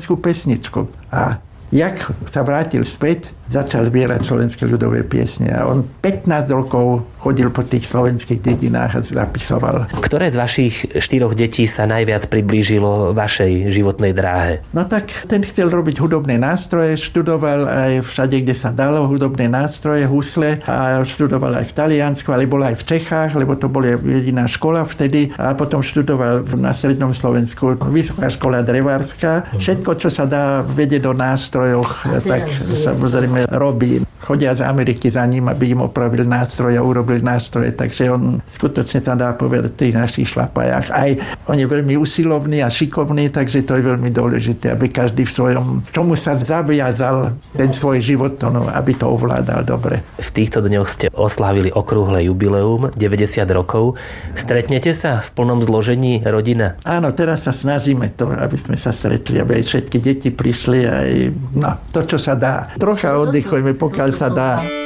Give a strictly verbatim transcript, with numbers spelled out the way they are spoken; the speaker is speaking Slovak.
slovenskú pesničku. A jak sa vrátil späť, začal zbierať slovenské ľudové piesne a on pätnásť rokov chodil po tých slovenských dedinách a zapisoval. Ktoré z vašich štyroch detí sa najviac priblížilo vašej životnej dráhe? No tak ten chcel robiť hudobné nástroje, študoval aj všade, kde sa dalo hudobné nástroje, husle a študoval aj v Taliansku, ale bol aj v Čechách, lebo to bola jediná škola vtedy a potom študoval na Strednom Slovensku Vysoká škola drevárska. Všetko, čo sa dá vedieť o nástrojoch, tak samozrejme robí. Chodia z Ameriky za ním, aby im opravil nástroje a urobil nástroje, takže on skutočne tam dá povedať v tých našich šlapajách. Aj on je veľmi usilovný a šikovný, takže to je veľmi dôležité, aby každý v svojom, čomu sa zaviazal ten svoj život, no, aby to ovládal dobre. V týchto dňoch ste oslávili okrúhle jubileum, deväťdesiat rokov. Stretnete sa v plnom zložení rodina? Áno, teraz sa snažíme to, aby sme sa stretli, aby aj všetky deti prišli, aj no, to, čo sa dá. Trocha oddychujeme, pokiaľ sa dá.